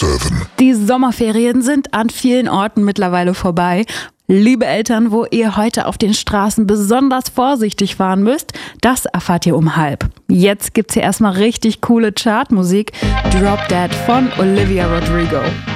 7. Die Sommerferien sind an vielen Orten mittlerweile vorbei. Liebe Eltern, wo ihr heute auf den Straßen besonders vorsichtig fahren müsst, das erfahrt ihr um 12:30. Jetzt gibt's hier erstmal richtig coole Chartmusik. Drop Dead von Olivia Rodrigo.